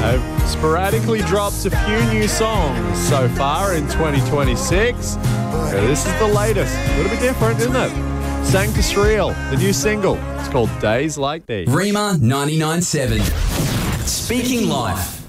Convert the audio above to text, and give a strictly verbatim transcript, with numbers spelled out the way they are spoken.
They've sporadically dropped a few new songs so far in twenty twenty-six. Yeah, this is the latest. A little bit different, isn't it? Sanctus Real, the new single. It's called Days Like These. Rima ninety-nine point seven. Speaking Life.